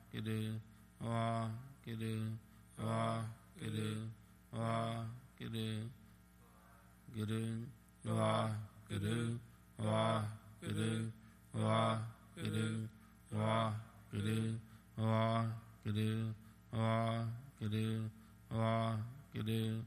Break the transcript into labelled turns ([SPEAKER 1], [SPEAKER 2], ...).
[SPEAKER 1] Guru, Wa Guru, Wa Guru, Wa Guru, Guru, Wa Guru, Wa Guru, Wa Guru, Wa Guru, Wa Guru, Wa Guru, Wa Guru,